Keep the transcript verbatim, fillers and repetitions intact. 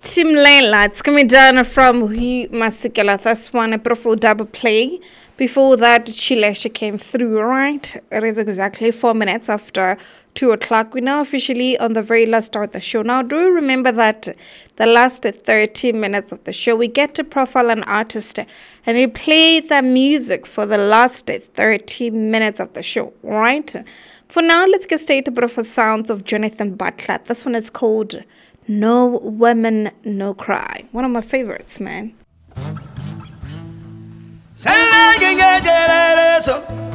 Timlela. It's coming down from Hui Masikela. That's one, a beautiful double play. Before that, Chilesha came through, right? It is exactly four minutes after two o'clock. We're now officially on the very last start of the show. Now, do remember that the last thirty minutes of the show, we get to profile an artist and we play the music for the last thirty minutes of the show, right? For now, let's get straight to beautiful sounds of Jonathan Butler. This one is called No Women, No Cry. One of my favorites, man.